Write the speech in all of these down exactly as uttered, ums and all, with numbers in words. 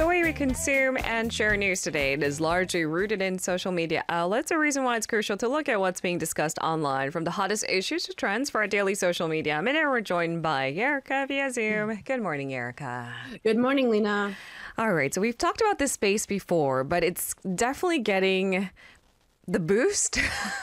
The way we consume and share news today is largely rooted in social media outlets, a reason why it's crucial to look at what's being discussed online, from the hottest issues to trends for our daily social media. Minute, we're joined by Erica via Zoom. Good morning, Erica. Good morning, Lena. All right, so we've talked about this space before, but it's definitely getting the boost,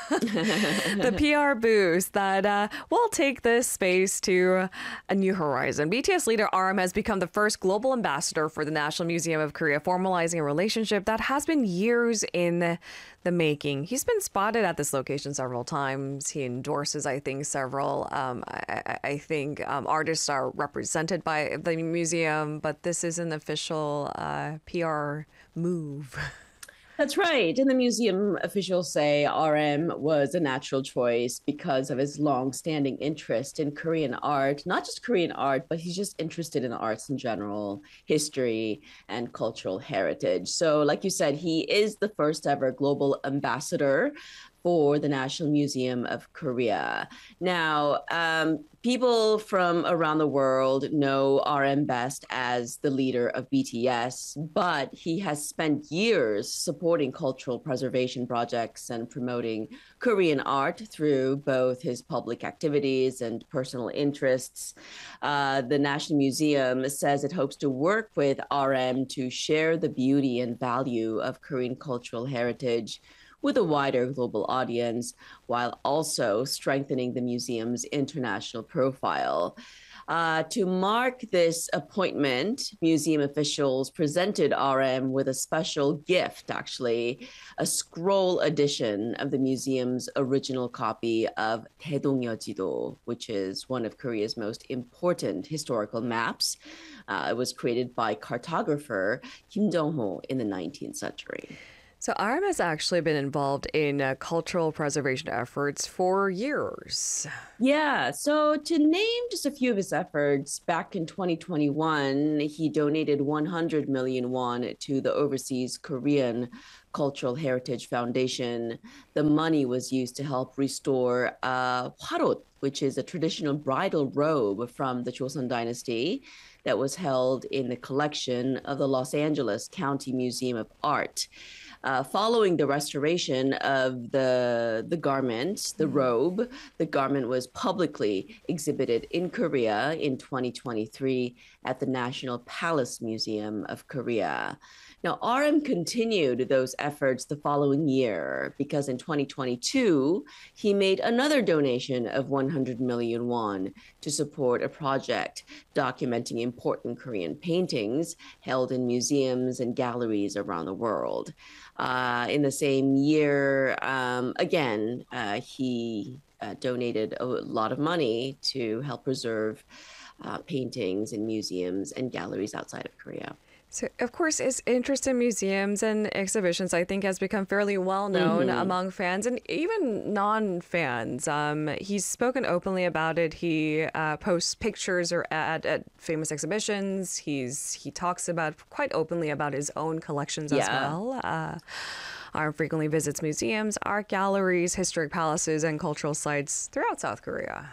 the P R boost that uh, will take this space to a new horizon. B T S leader R M has become the first global ambassador for the National Museum of Korea, formalizing a relationship that has been years in the, the making. He's been spotted at this location several times. He endorses, I think, several. Um, I, I think um, artists are represented by the museum, but this is an official uh, P R move. That's right. And the museum officials say R M was a natural choice because of his long-standing interest in Korean art, not just Korean art, but he's just interested in arts in general, history, and cultural heritage. So like you said, he is the first ever global ambassador for the National Museum of Korea. Now, um, people from around the world know R M best as the leader of B T S, but he has spent years supporting cultural preservation projects and promoting Korean art through both his public activities and personal interests. Uh, the National Museum says it hopes to work with R M to share the beauty and value of Korean cultural heritage with a wider global audience, while also strengthening the museum's international profile. Uh, to mark this appointment, museum officials presented R M with a special gift, actually, a scroll edition of the museum's original copy of Taedongyeojido, which is one of Korea's most important historical maps. Uh, it was created by cartographer Kim Jong-ho in the nineteenth century. So R M has actually been involved in uh, cultural preservation efforts for years. Yeah, so to name just a few of his efforts, back in twenty twenty-one, he donated one hundred million won to the Overseas Korean Cultural Heritage Foundation. The money was used to help restore uh, hwarot, which is a traditional bridal robe from the Joseon Dynasty that was held in the collection of the Los Angeles County Museum of Art. Uh, following the restoration of the, the garment, the robe, the garment was publicly exhibited in Korea in twenty twenty-three at the National Palace Museum of Korea. Now, R M continued those efforts the following year because in twenty twenty-two, he made another donation of one hundred million won to support a project documenting important Korean paintings held in museums and galleries around the world. Uh, in the same year, um, again, uh, he uh, donated a lot of money to help preserve uh, paintings in museums and galleries outside of Korea. So, of course, his interest in museums and exhibitions, I think, has become fairly well known mm-hmm. among fans and even non-fans. Um, he's spoken openly about it. He uh, posts pictures or at, at famous exhibitions. He's he talks about quite openly about his own collections yeah. as well. Uh, R M frequently visits museums, art galleries, historic palaces, and cultural sites throughout South Korea.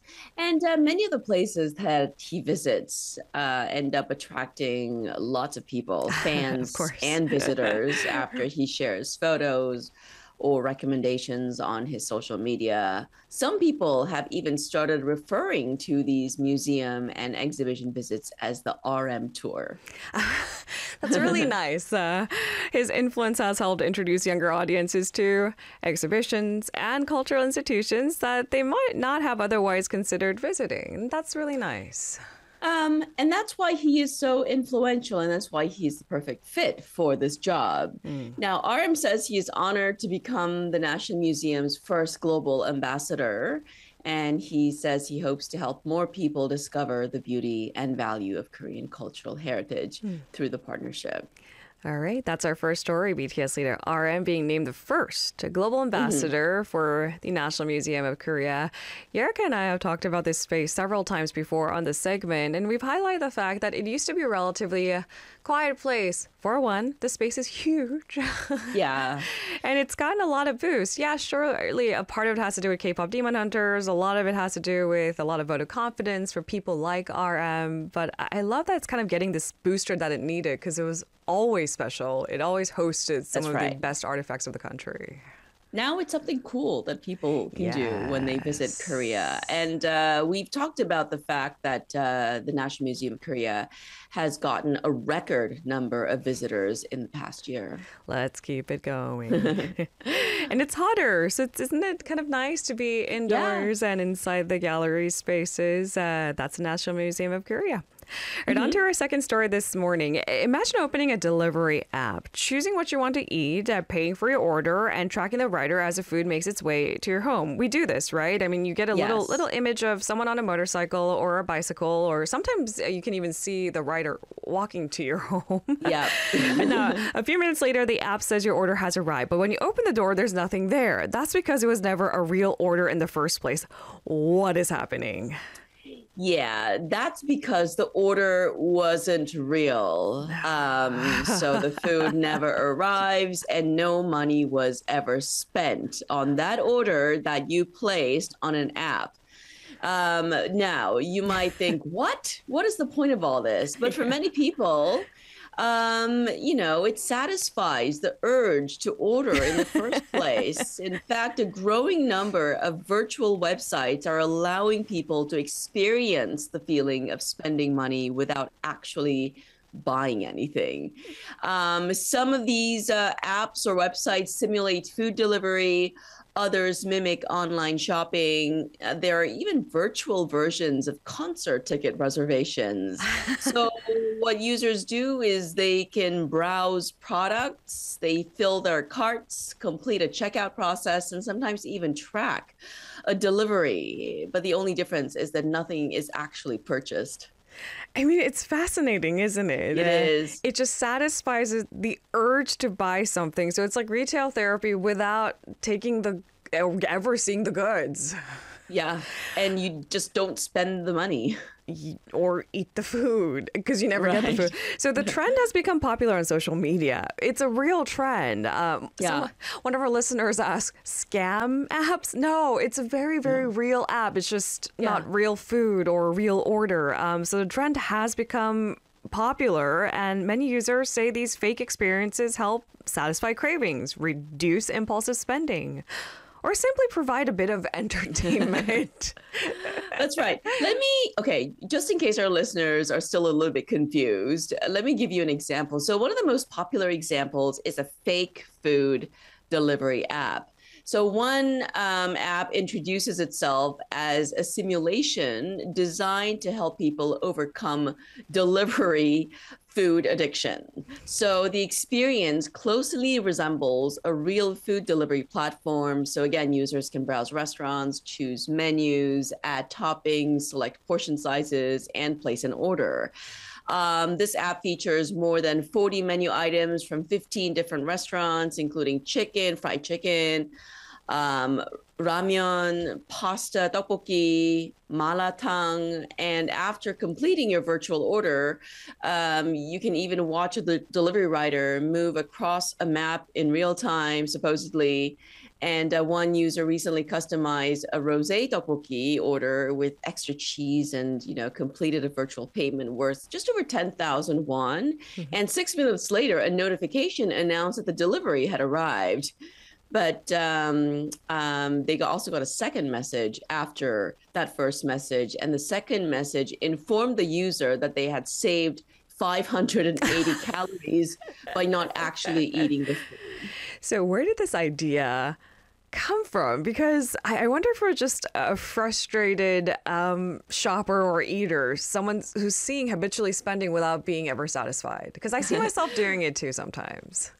And uh, many of the places that he visits uh, end up attracting lots of people, fans and visitors, after he shares photos or recommendations on his social media. Some people have even started referring to these museum and exhibition visits as the R M tour. That's really nice. Uh, his influence has helped introduce younger audiences to exhibitions and cultural institutions that they might not have otherwise considered visiting. That's really nice. Um, and that's why he is so influential, and that's why he's the perfect fit for this job. Mm. Now, R M says he is honored to become the National Museum's first global ambassador, and he says he hopes to help more people discover the beauty and value of Korean cultural heritage mm. through the partnership. All right, that's our first story. B T S leader R M being named the first global ambassador mm-hmm. for the National Museum of Korea. Yerika and I have talked about this space several times before on this segment, and we've highlighted the fact that it used to be a relatively uh, quiet place. For one, the space is huge. Yeah. And it's gotten a lot of boost. Yeah, surely a part of it has to do with K-pop Demon Hunters. A lot of it has to do with a lot of vote of confidence for people like R M. But I love that it's kind of getting this booster that it needed because it was always special. It always hosted some That's of right. the best artifacts of the country. Now it's something cool that people can yes. do when they visit Korea. And uh, we've talked about the fact that uh, the National Museum of Korea has gotten a record number of visitors in the past year. Let's keep it going. And it's hotter, so it's, isn't it kind of nice to be indoors yeah. and inside the gallery spaces? Uh, that's the National Museum of Korea. All right, mm-hmm. on to our second story this morning. Imagine opening a delivery app, choosing what you want to eat, uh, paying for your order, and tracking the rider as the food makes its way to your home. We do this, right? I mean, you get a yes. little little image of someone on a motorcycle or a bicycle, or sometimes you can even see the rider walking to your home. Yeah. And now, a few minutes later, the app says your order has arrived. But when you open the door, there's nothing there. That's because it was never a real order in the first place. What is happening? Yeah, that's because the order wasn't real. Um, so the food never arrives and no money was ever spent on that order that you placed on an app. Um, now, you might think, what? What is the point of all this? But for many people, um, you know, it satisfies the urge to order in the first place. In fact, a growing number of virtual websites are allowing people to experience the feeling of spending money without actually buying anything. Um, some of these uh, apps or websites simulate food delivery. Others mimic online shopping. Uh, there are even virtual versions of concert ticket reservations. So what users do is they can browse products, they fill their carts, complete a checkout process, and sometimes even track a delivery. But the only difference is that nothing is actually purchased. I mean, it's fascinating, isn't it? It uh, is. It just satisfies the urge to buy something. So it's like retail therapy without taking the ever seeing the goods. Yeah. And you just don't spend the money. Or eat the food because you never right. get the food. So the trend has become popular on social media. It's a real trend. Um, yeah. Some, one of our listeners asked, scam apps? No, it's a very, very no. real app. It's just yeah. not real food or real order. Um, so the trend has become popular, and many users say these fake experiences help satisfy cravings, reduce impulsive spending, or simply provide a bit of entertainment. That's right. Let me, okay, just in case our listeners are still a little bit confused, let me give you an example. So one of the most popular examples is a fake food delivery app. So one um, app introduces itself as a simulation designed to help people overcome delivery food addiction. So the experience closely resembles a real food delivery platform. So again, users can browse restaurants, choose menus, add toppings, select portion sizes, and place an order. Um, this app features more than forty menu items from fifteen different restaurants, including chicken, fried chicken, um, ramyeon, pasta, tteokbokki, malatang. And after completing your virtual order, um, you can even watch the delivery rider move across a map in real time, supposedly. And uh, one user recently customized a rosé tteokbokki order with extra cheese and, you know, completed a virtual payment worth just over ten thousand won. Mm-hmm. And six minutes later, a notification announced that the delivery had arrived. But um, um, they also got a second message after that first message. And the second message informed the user that they had saved five hundred eighty calories by not actually eating the food. So where did this idea come from? Because I, I wonder if we're just a frustrated um, shopper or eater, someone who's seeing habitually spending without being ever satisfied. Because I see myself doing it too sometimes.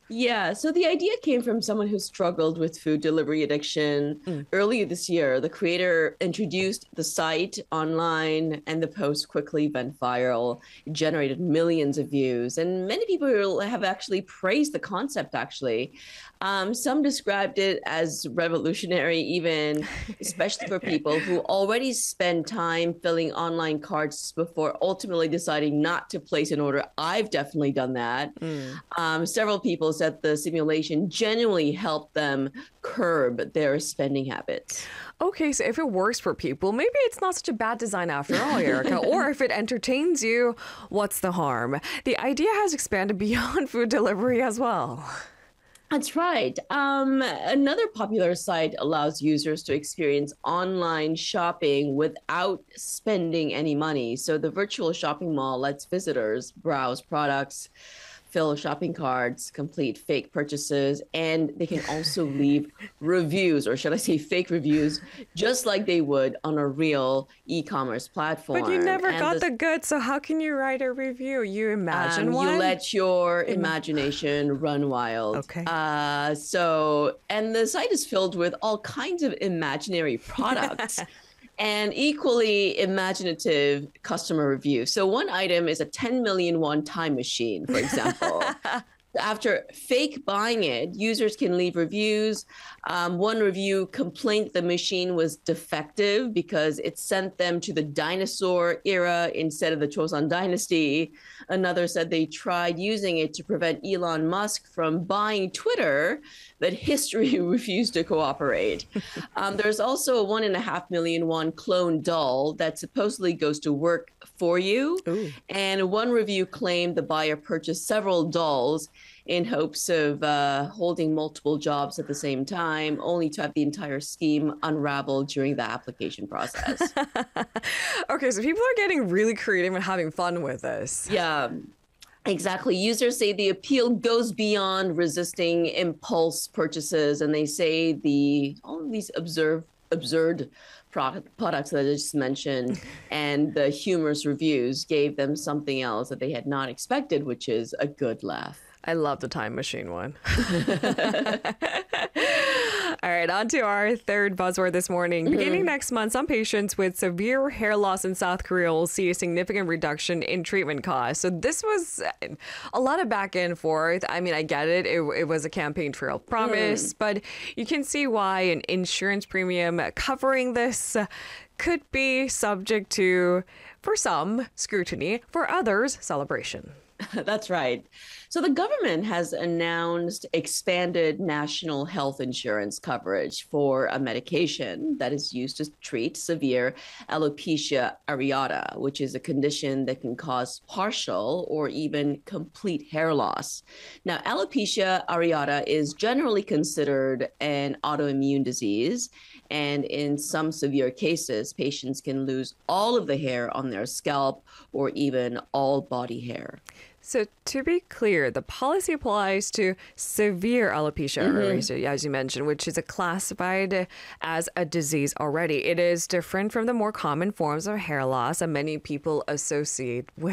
Yeah, so the idea came from someone who struggled with food delivery addiction. Mm. Earlier this year, the creator introduced the site online, and the post quickly went viral. It generated millions of views, and many people have actually praised the concept, actually. Um, some described it as revolutionary, even, especially for people who already spend time filling online carts before ultimately deciding not to place an order. I've definitely done that. Mm. Um, several people said the simulation genuinely helped them curb their spending habits. Okay, so if it works for people, maybe it's not such a bad design after all, Erica. Or if it entertains you, what's the harm? The idea has expanded beyond food delivery as well. That's right. Um, another popular site allows users to experience online shopping without spending any money. So the virtual shopping mall lets visitors browse products, fill shopping carts, complete fake purchases, and they can also leave reviews, or should I say fake reviews, just like they would on a real e-commerce platform. But you never and got the, the goods, so how can you write a review? You imagine um, one? You let your imagination run wild. Okay. Uh, so, and the site is filled with all kinds of imaginary products. And equally imaginative customer reviews. So one item is a ten million won time machine, for example. After fake buying it, users can leave reviews. Um, one review complained the machine was defective because it sent them to the dinosaur era instead of the Joseon dynasty. Another said they tried using it to prevent Elon Musk from buying Twitter, but history refused to cooperate. Um, there's also a one and a half million won clone doll that supposedly goes to work for you. Ooh. And one review claimed the buyer purchased several dolls in hopes of uh, holding multiple jobs at the same time, only to have the entire scheme unravel during the application process. Okay, so people are getting really creative and having fun with this. Yeah. Exactly. Users say the appeal goes beyond resisting impulse purchases, and they say the all of these absurd, absurd product, products that I just mentioned and the humorous reviews gave them something else that they had not expected, which is a good laugh. I love the time machine one. All right, on to our third buzzword this morning. Mm-hmm. Beginning next month, some patients with severe hair loss in South Korea will see a significant reduction in treatment costs. So this was a lot of back and forth. I mean, I get it. It, it was a campaign trail promise, mm. but you can see why an insurance premium covering this could be subject to, for some, scrutiny, for others, celebration. That's right. So the government has announced expanded national health insurance coverage for a medication that is used to treat severe alopecia areata, which is a condition that can cause partial or even complete hair loss. Now, alopecia areata is generally considered an autoimmune disease, and in some severe cases, patients can lose all of the hair on their scalp or even all body hair. So to be clear, the policy applies to severe alopecia areata, mm-hmm. as you mentioned, which is a classified as a disease already. It is different from the more common forms of hair loss that many people associate with.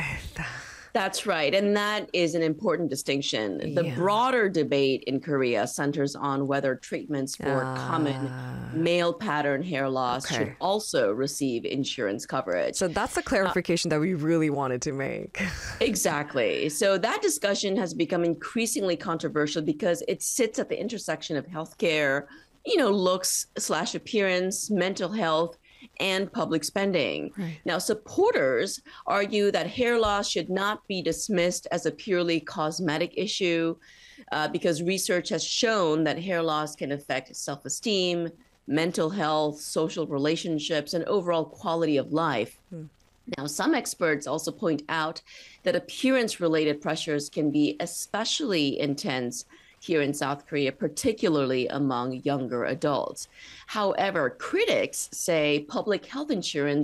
That's right. And that is an important distinction. The yeah. broader debate in Korea centers on whether treatments for uh, common male pattern hair loss okay. should also receive insurance coverage. So that's the clarification uh, that we really wanted to make. Exactly. So that discussion has become increasingly controversial because it sits at the intersection of healthcare, you know, looks slash appearance, mental health, and public spending. Right. Now, supporters argue that hair loss should not be dismissed as a purely cosmetic issue uh, because research has shown that hair loss can affect self-esteem, mental health, social relationships, and overall quality of life. Hmm. Now, some experts also point out that appearance-related pressures can be especially intense here in South Korea, particularly among younger adults. However, critics say public health insurance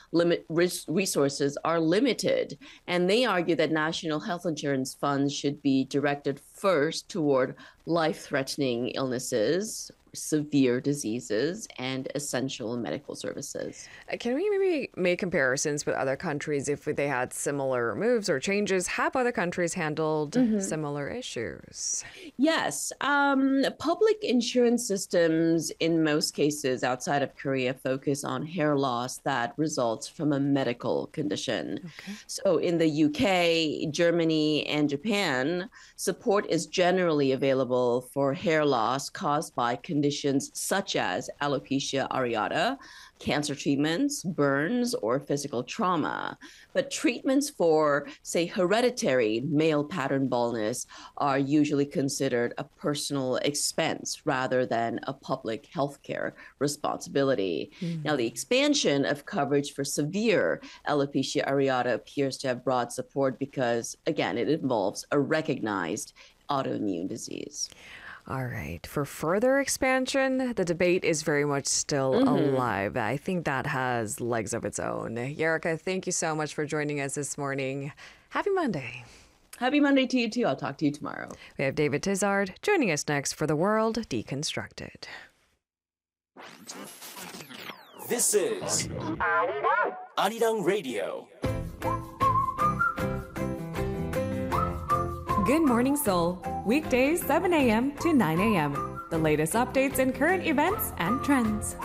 limit resources are limited. And they argue that national health insurance funds should be directed first toward life-threatening illnesses, severe diseases, and essential medical services. Can we maybe make comparisons with other countries if they had similar moves or changes? Have other countries handled mm-hmm. similar issues? Yes. Um, public insurance systems in most cases outside of Korea focus on hair loss that results from a medical condition. Okay. So in the U K, Germany, and Japan, support is generally available for hair loss caused by conditions Conditions such as alopecia areata, cancer treatments, burns, or physical trauma. But treatments for, say, hereditary male pattern baldness are usually considered a personal expense rather than a public healthcare responsibility. Mm. Now, the expansion of coverage for severe alopecia areata appears to have broad support because, again, it involves a recognized autoimmune disease. All right. For further expansion, the debate is very much still mm-hmm. alive. I think that has legs of its own. Yerika, thank you so much for joining us this morning. Happy Monday. Happy Monday to you, too. I'll talk to you tomorrow. We have David Tizard joining us next for The World Deconstructed. This is Arirang Radio. Good Morning Seoul, weekdays seven a.m. to nine a.m. The latest updates in current events and trends.